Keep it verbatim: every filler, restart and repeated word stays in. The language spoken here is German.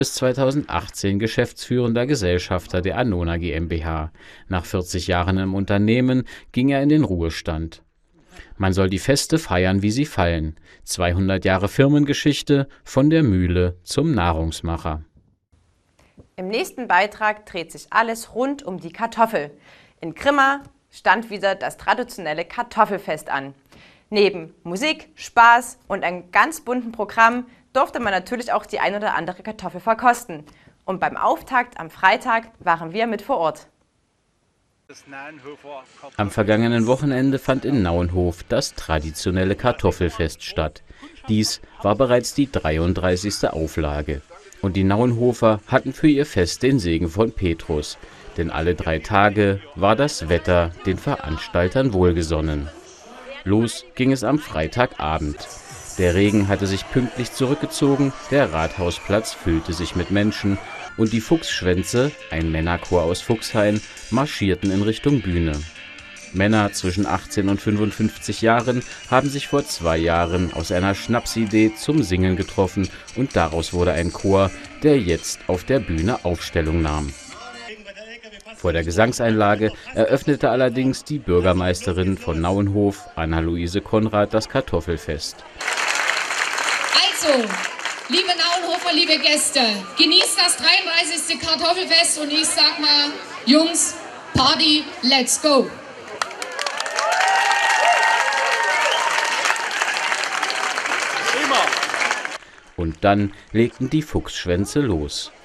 Bis zweitausendachtzehn geschäftsführender Gesellschafter der Annona GmbH. Nach vierzig Jahren im Unternehmen ging er in den Ruhestand. Man soll die Feste feiern, wie sie fallen. zweihundert Jahre Firmengeschichte, von der Mühle zum Nahrungsmacher. Im nächsten Beitrag dreht sich alles rund um die Kartoffel. In Grimma stand wieder das traditionelle Kartoffelfest an. Neben Musik, Spaß und einem ganz bunten Programm durfte man natürlich auch die ein oder andere Kartoffel verkosten. Und beim Auftakt am Freitag waren wir mit vor Ort. Am vergangenen Wochenende fand in Nauenhof das traditionelle Kartoffelfest statt. Dies war bereits die dreiunddreißigste Auflage. Und die Nauenhofer hatten für ihr Fest den Segen von Petrus. Denn alle drei Tage war das Wetter den Veranstaltern wohlgesonnen. Los ging es am Freitagabend. Der Regen hatte sich pünktlich zurückgezogen, der Rathausplatz füllte sich mit Menschen und die Fuchsschwänze, ein Männerchor aus Fuchshain, marschierten in Richtung Bühne. Männer zwischen achtzehn und fünfundfünfzig Jahren haben sich vor zwei Jahren aus einer Schnapsidee zum Singen getroffen und daraus wurde ein Chor, der jetzt auf der Bühne Aufstellung nahm. Vor der Gesangseinlage eröffnete allerdings die Bürgermeisterin von Nauenhof, Anna-Luise Konrad, das Kartoffelfest. Also, liebe Nauenhofer, liebe Gäste, genießt das dreiunddreißigste Kartoffelfest und ich sag mal, Jungs, Party, let's go! Und dann legten die Fuchsschwänze los.